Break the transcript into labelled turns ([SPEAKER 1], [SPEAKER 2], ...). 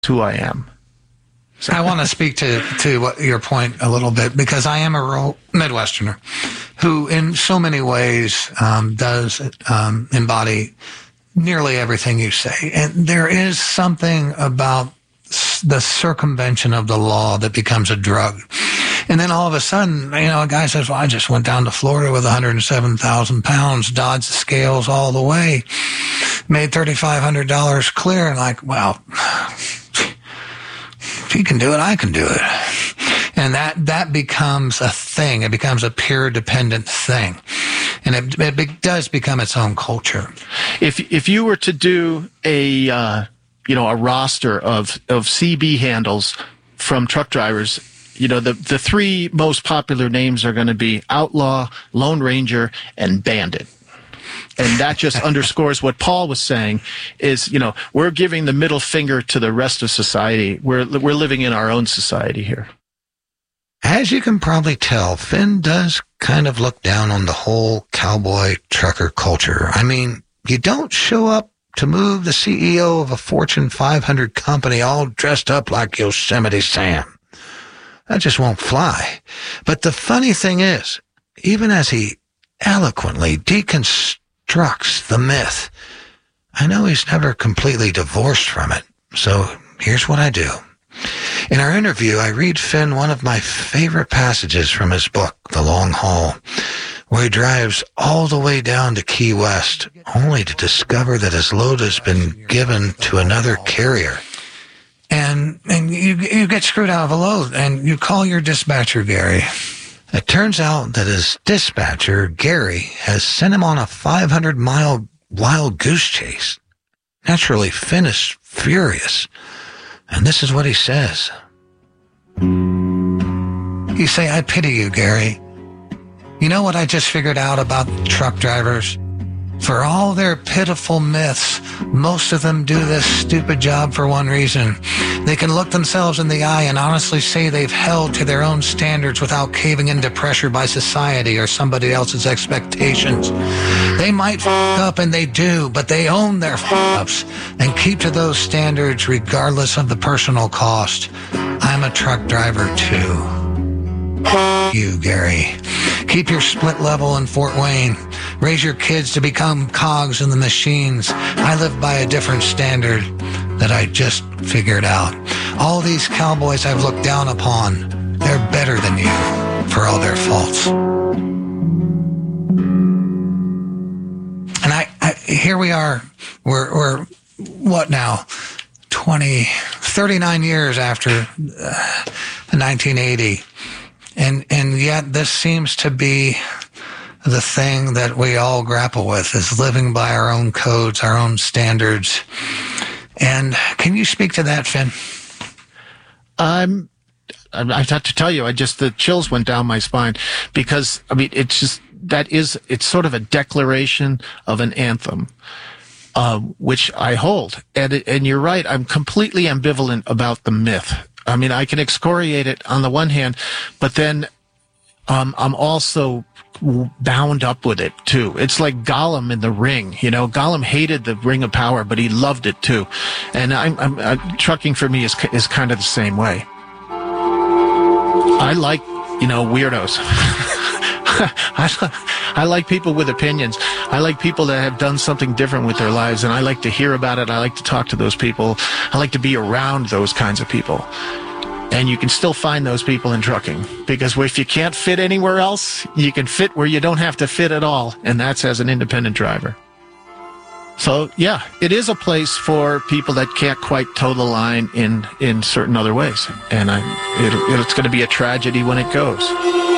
[SPEAKER 1] who I am.
[SPEAKER 2] So I want to speak to what your point a little bit, because I am a rural Midwesterner who in so many ways does embody nearly everything you say. And there is something about the circumvention of the law that becomes a drug. And then all of a sudden, a guy says, well, I just went down to Florida with 107,000 pounds, dodged the scales all the way, made $3,500 clear. And like, well, if he can do it, I can do it. And that becomes a thing. It becomes a peer dependent thing. And it does become its own culture.
[SPEAKER 1] If you were to do a roster of CB handles from truck drivers, the three most popular names are going to be Outlaw, Lone Ranger, and Bandit. And that just underscores what Paul was saying is, we're giving the middle finger to the rest of society. We're living in our own society here.
[SPEAKER 2] As you can probably tell, Finn does kind of look down on the whole cowboy trucker culture. I mean, you don't show up to move the CEO of a Fortune 500 company all dressed up like Yosemite Sam. That just won't fly. But the funny thing is, even as he eloquently deconstructs the myth, I know he's never completely divorced from it. So here's what I do. In our interview, I read Finn one of my favorite passages from his book, The Long Haul, where he drives all the way down to Key West, only to discover that his load has been given to another carrier. And you get screwed out of a load, and you call your dispatcher, Gary. It turns out that his dispatcher, Gary, has sent him on a 500-mile wild goose chase. Naturally, Finn is furious. And this is what he says. You say, I pity you, Gary. You know what I just figured out about truck drivers? For all their pitiful myths, most of them do this stupid job for one reason. They can look themselves in the eye and honestly say they've held to their own standards without caving into pressure by society or somebody else's expectations. They might f*** up, and they do, but they own their f***ups and keep to those standards regardless of the personal cost. I'm a truck driver too. You, Gary. Keep your split level in Fort Wayne. Raise your kids to become cogs in the machines. I live by a different standard that I just figured out. All these cowboys I've looked down upon, they're better than you for all their faults. And here we are. We're what now? 39 years after 1980. And yet this seems to be the thing that we all grapple with, is living by our own codes, our own standards. And can you speak to that, Finn?
[SPEAKER 1] I have to tell you, the chills went down my spine, because, it's sort of a declaration of an anthem, which I hold. And you're right, I'm completely ambivalent about the myth. I can excoriate it on the one hand, but then I'm also bound up with it too. It's like Gollum in the Ring. Gollum hated the Ring of Power, but he loved it too. And trucking for me is kind of the same way. I like, weirdos. I like people with opinions. I like people that have done something different with their lives, and I like to hear about it. I like to talk to those people. I like to be around those kinds of people. And you can still find those people in trucking, because if you can't fit anywhere else, you can fit where you don't have to fit at all, and that's as an independent driver. So, yeah, it is a place for people that can't quite toe the line in certain other ways, and it's going to be a tragedy when it goes.